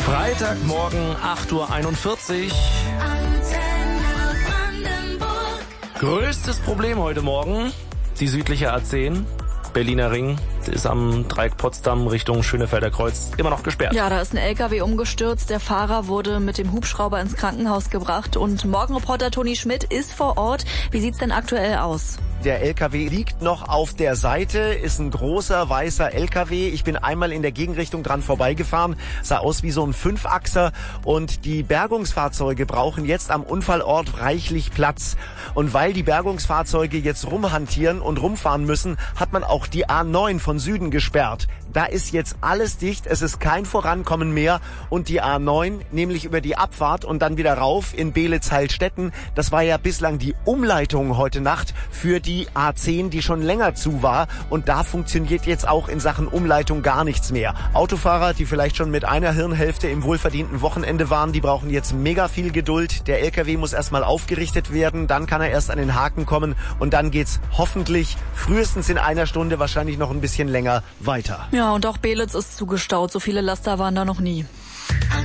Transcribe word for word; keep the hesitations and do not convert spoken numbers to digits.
Freitagmorgen, acht Uhr einundvierzig. Größtes Problem heute Morgen, die südliche A zehn. Berliner Ring ist am Dreieck Potsdam Richtung Schönefelder Kreuz immer noch gesperrt. Ja, da ist ein L K W umgestürzt. Der Fahrer wurde mit dem Hubschrauber ins Krankenhaus gebracht. Und Morgenreporter Toni Schmidt ist vor Ort. Wie sieht's denn aktuell aus? Der L K W liegt noch auf der Seite, ist ein großer weißer L K W. Ich bin einmal in der Gegenrichtung dran vorbeigefahren, sah aus wie so ein Fünfachser und die Bergungsfahrzeuge brauchen jetzt am Unfallort reichlich Platz. Und weil die Bergungsfahrzeuge jetzt rumhantieren und rumfahren müssen, hat man auch die A neun von Süden gesperrt. Da ist jetzt alles dicht, es ist kein Vorankommen mehr und die A neun, nämlich über die Abfahrt und dann wieder rauf in Beelitz-Heilstätten, das war ja bislang die Umleitung heute Nacht für die A zehn, die schon länger zu war und da funktioniert jetzt auch in Sachen Umleitung gar nichts mehr. Autofahrer, die vielleicht schon mit einer Hirnhälfte im wohlverdienten Wochenende waren, die brauchen jetzt mega viel Geduld. Der L K W muss erstmal aufgerichtet werden, dann kann er erst an den Haken kommen und dann geht's hoffentlich frühestens in einer Stunde, wahrscheinlich noch ein bisschen länger weiter. Ja, und auch Beelitz ist zugestaut. So viele Laster waren da noch nie.